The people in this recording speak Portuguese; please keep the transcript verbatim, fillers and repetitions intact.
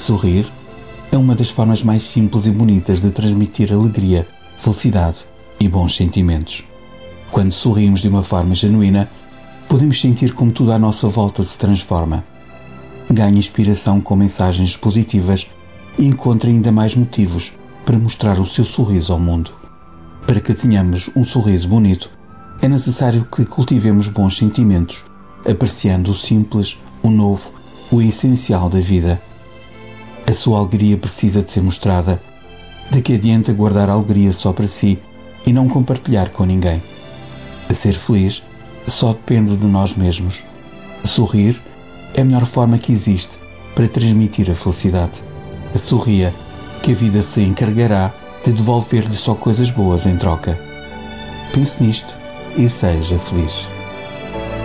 Sorrir é uma das formas mais simples e bonitas de transmitir alegria, felicidade e bons sentimentos. Quando sorrimos de uma forma genuína, podemos sentir como tudo à nossa volta se transforma. Ganhe inspiração com mensagens positivas e encontre ainda mais motivos para mostrar o seu sorriso ao mundo. Para que tenhamos um sorriso bonito, é necessário que cultivemos bons sentimentos, apreciando o simples, o novo, o essencial da vida. A sua alegria precisa de ser mostrada. De que adianta guardar a alegria só para si e não compartilhar com ninguém? A ser feliz só depende de nós mesmos. Sorrir é a melhor forma que existe para transmitir a felicidade. Sorria, que a vida se encarregará de devolver-lhe só coisas boas em troca. Pense nisto e seja feliz.